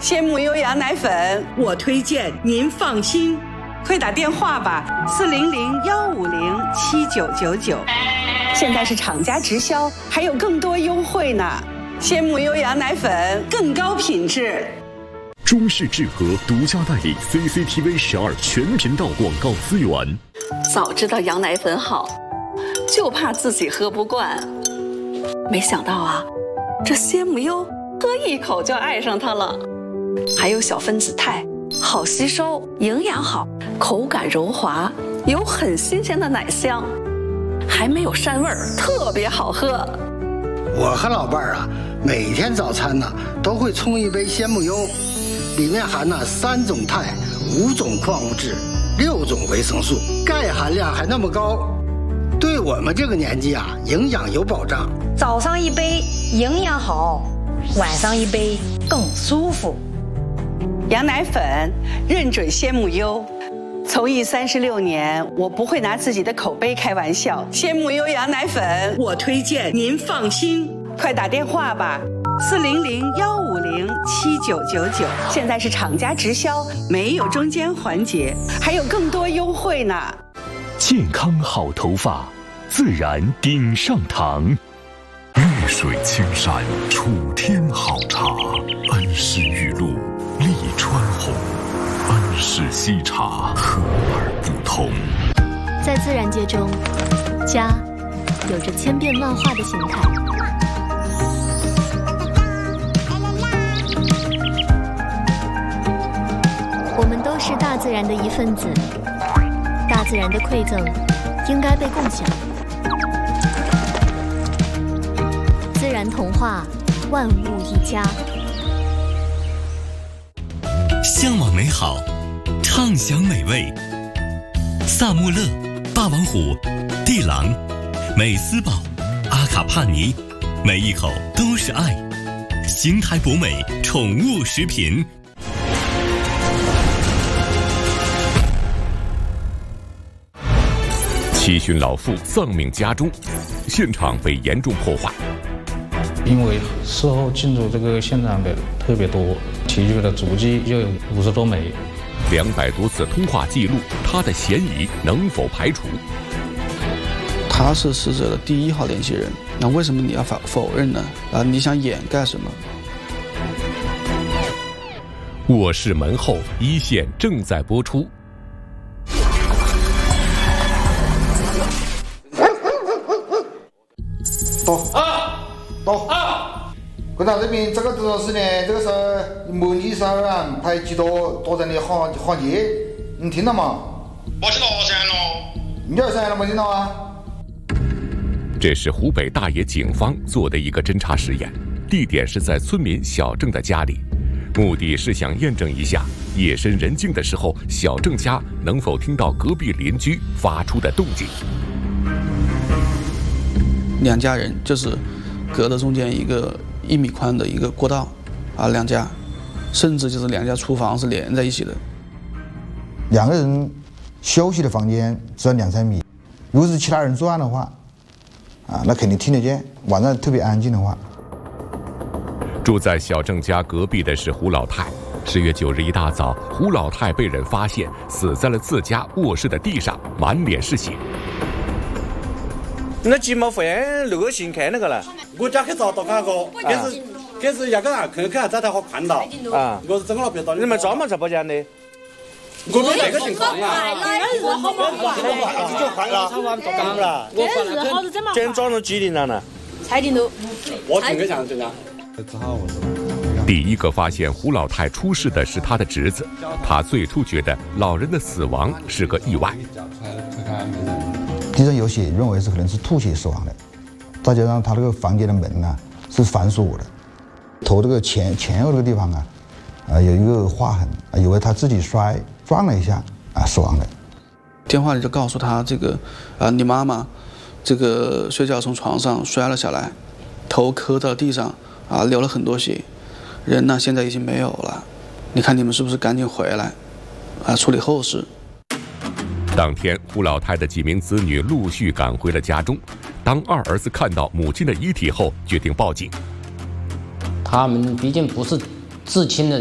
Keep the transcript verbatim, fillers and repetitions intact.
鲜母优羊奶粉， 我推荐您放心。 快打电话吧，四零零幺五零七九九九。现在是厂家直销，还有更多优惠呢。鲜母优羊奶粉更高品质。 中视智和独家代理 C C T V 十二全频道广告资源。 早知道羊奶粉好，就怕自己喝不惯。没想到啊，这鲜母优喝一口就爱上它了。还有小分子肽，好吸收，营养好，口感柔滑，有很新鲜的奶香，还没有膻味儿，特别好喝。 我和老伴儿啊，每天早餐呢都会冲一杯鲜母优，里面含了三种肽、五种矿物质、六种维生素，钙含量还那么高，对我们这个年纪啊，营养有保障。 早上一杯营养好，晚上一杯更舒服。 羊奶粉认准鲜母优。从艺三十六年，我不会拿自己的口碑开玩笑。鲜母优羊奶粉， 我推荐您放心。 快打电话吧，四零零幺五零七九九九。现在是厂家直销，没有中间环节，还有更多优惠呢。 健康好头发，自然顶上堂。绿水青山，楚天好茶，恩施玉露，利川红。恩施西茶，和而不同。 在自然界中，家有着千变万化的形态。我们都是大自然的一份子，大自然的馈赠应该被共享。自然童话，万物一家。 向往美好，畅享美味。萨穆勒、霸王虎、地狼、美斯堡、阿卡帕尼，每一口都是爱。邢台博美宠物食品。 七旬老妇丧命家中，现场被严重破坏。 因为事后进入这个现场的特别多，提取的足迹就有五十多枚， 两百多次通话记录，他的嫌疑能否排除？ 他是死者的第一号联系人，那为什么你要否否认呢？啊，你想掩盖什么？ 我是门后一线正在播出。 到啊，到啊！观察这边这个多少事呢？这个是模拟杀人派几多多人的行行业，你听到吗？ 我听到声了。 你有声了没听到啊？ 这是湖北大冶警方做的一个侦查实验，地点是在村民小郑的家里，目的是想验证一下夜深人静的时候，小郑家能否听到隔壁邻居发出的动静。 两家人就是隔着中间一个一米宽的一个过道啊，两家，甚至就是两家厨房是连在一起的。 两个人休息的房间只有两三米，如果是其他人作案的话，啊，那肯定听得见。晚上特别安静的话。 住在小郑家隔壁的是胡老太。十月九日一大早，胡老太被人发现死在了自家卧室的地上，满脸是血。 那鸡毛饭那个先看那个了， 我家去找到那个，可是可是那个人看看在他好看到啊，我是真个别到。 你们专门在包间的？ 我们这个情况啊， 我好不好？就快了，差不多干了。 这是好子怎么？ 今天早上几点了呢？ 才点都。 我听个像这样。 第一个发现胡老太出事的是他的侄子，他最初觉得老人的死亡是个意外。 地上有血，认为是可能是吐血死亡的，再加上他这个房间的门呢、啊、是反锁的，头这个前前额这个地方啊，啊有一个划痕，啊以为他自己摔撞了一下啊死亡的。 电话里就告诉他这个啊你妈妈这个睡觉从床上摔了下来，头磕到地上啊流了很多血，人呢现在已经没有了，你看你们是不是赶紧回来啊处理后事。 当天，胡老太的几名子女陆续赶回了家中。当二儿子看到母亲的遗体后，决定报警。 他们毕竟不是至亲的